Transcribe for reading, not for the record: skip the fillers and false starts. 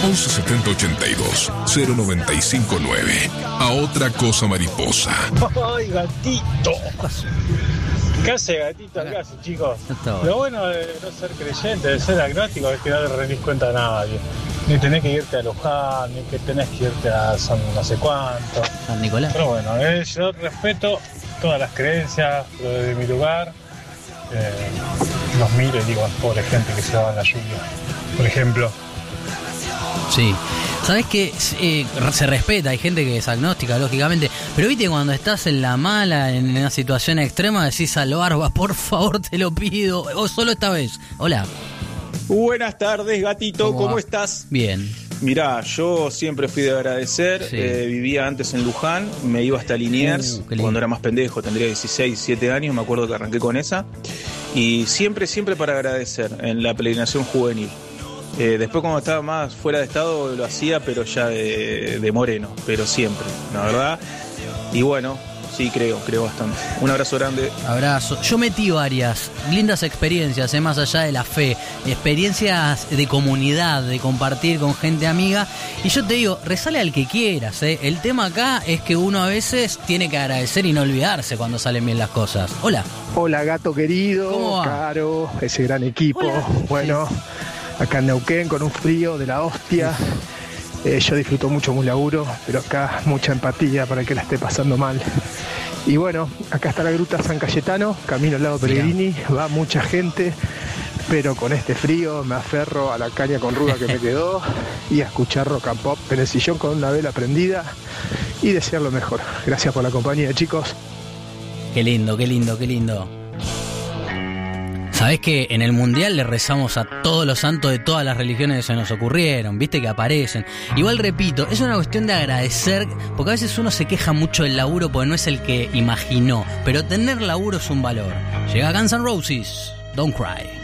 11 70 82 0959. A otra cosa mariposa. ¡Ay, gatito! ¿Qué hace, gatito? ¿Qué hace, chicos? Lo bueno de no ser creyente, de ser agnóstico, es que no le rendís cuenta a nadie. Ni tenés que irte a Luján, ni que tenés que irte a San no sé cuánto. San Nicolás. Pero bueno, yo respeto todas las creencias, pero desde mi lugar los miro y digo, pobre gente que se va en la lluvia, por ejemplo. Sí. ¿Sabés qué? Se respeta, hay gente que es agnóstica, lógicamente, pero viste cuando estás en la mala, en una situación extrema, decís al Barba, por favor te lo pido, o solo esta vez. Hola. Buenas tardes, gatito, ¿cómo estás? Bien. Mirá, yo siempre fui de agradecer, Sí. Vivía antes en Luján, me iba hasta Liniers, qué lindo. cuando era más pendejo, tendría 16, 17 años, me acuerdo que arranqué con esa, y siempre para agradecer, en la peregrinación juvenil. Después cuando estaba más fuera de estado lo hacía, pero ya de moreno, pero siempre, la verdad. Y bueno, sí, creo bastante. Un abrazo grande. Abrazo. Yo metí varias lindas experiencias, más allá de la fe, experiencias de comunidad, de compartir con gente amiga. Y yo te digo, resale al que quieras, ¿eh? El tema acá es que uno a veces tiene que agradecer y no olvidarse cuando salen bien las cosas. Hola. Hola, gato querido, ¿Cómo va? Caro, ese gran equipo. Hola. Bueno, acá en Neuquén con un frío de la hostia. Yo disfruto mucho mi laburo, pero acá mucha empatía para el que la esté pasando mal. Y bueno, acá está la gruta San Cayetano, camino al lado Pellegrini, va mucha gente, pero con este frío me aferro a la caña con ruda que me quedó y a escuchar rock and pop en el sillón con una vela prendida y desear lo mejor. Gracias por la compañía, chicos. Qué lindo, qué lindo, qué lindo. Sabés que en el Mundial le rezamos a todos los santos de todas las religiones que se nos ocurrieron, viste que aparecen. Igual repito, es una cuestión de agradecer, porque a veces uno se queja mucho del laburo porque no es el que imaginó, pero tener laburo es un valor. Llega Guns N' Roses, Don't Cry.